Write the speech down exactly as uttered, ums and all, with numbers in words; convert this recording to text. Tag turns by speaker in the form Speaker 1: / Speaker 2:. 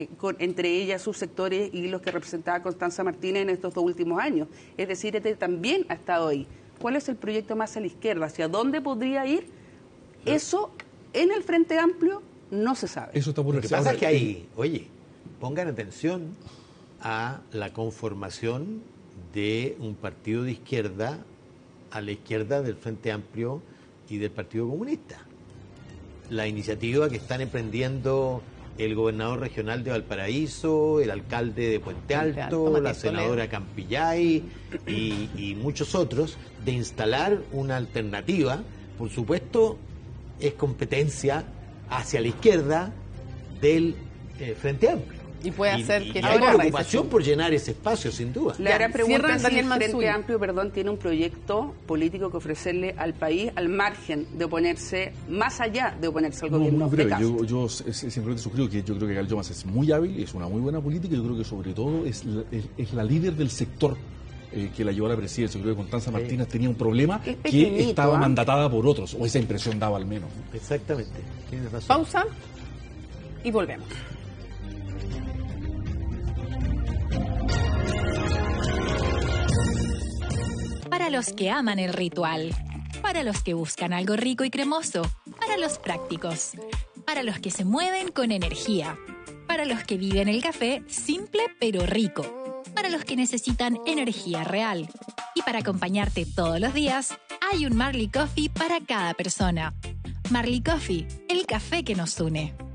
Speaker 1: con, entre ellas sus sectores y los que representaba Constanza Martínez en estos dos últimos años. Es decir, este también ha estado ahí. ¿Cuál es el proyecto más a la izquierda? ¿Hacia dónde podría ir? Eso en el Frente Amplio no se sabe.
Speaker 2: Eso está por
Speaker 3: Lo que pasa es que ahí, oye, pongan atención a la conformación de un partido de izquierda a la izquierda del Frente Amplio y del Partido Comunista. La iniciativa que están emprendiendo el gobernador regional de Valparaíso, el alcalde de Puente Alto, Alto la senadora Campillay y, y muchos otros, de instalar una alternativa, por supuesto, es competencia hacia la izquierda del eh, Frente Amplio.
Speaker 4: Y puede hacer
Speaker 3: y,
Speaker 4: que
Speaker 3: y hay preocupación por llenar ese espacio, sin duda.
Speaker 1: La gran pregunta es si el Frente
Speaker 4: Mansuy.
Speaker 1: Amplio, perdón, tiene un proyecto político que ofrecerle al país, al margen de oponerse, más allá de oponerse al
Speaker 2: no,
Speaker 1: gobierno.
Speaker 2: Muy breve.
Speaker 1: De
Speaker 2: yo, yo simplemente suscribo que yo creo que Gael Llomas es muy hábil, es una muy buena política, yo creo que sobre todo es la, es, es la líder del sector eh, que la llevó a la presidencia. Yo creo que Constanza Martínez sí. tenía un problema que estaba ¿eh? mandatada por otros, o esa impresión daba al menos.
Speaker 3: Exactamente, tienes razón.
Speaker 4: Pausa y volvemos.
Speaker 5: Para los que aman el ritual, para los que buscan algo rico y cremoso, para los prácticos, para los que se mueven con energía, para los que viven el café simple pero rico, para los que necesitan energía real. Y para acompañarte todos los días, hay un Marley Coffee para cada persona. Marley Coffee, el café que nos une.